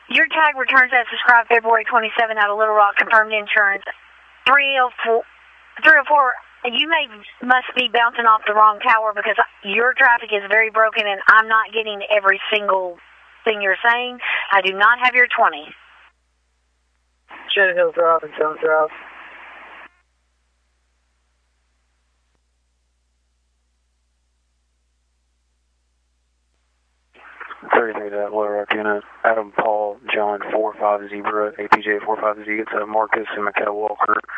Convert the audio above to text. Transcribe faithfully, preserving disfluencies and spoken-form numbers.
Your tag returns as described February twenty-seventh out of Little Rock, confirmed insurance. three oh four, three oh four, you may must be bouncing off the wrong tower because your traffic is very broken and I'm not getting every single thing you're saying. I do not have your twenty. Shannon Hill Drive and Jones Drive. thirty-three to Little Rock unit. Adam Paul John four five Zebra A P J four five Z. It's uh, Marcus and Michael Walker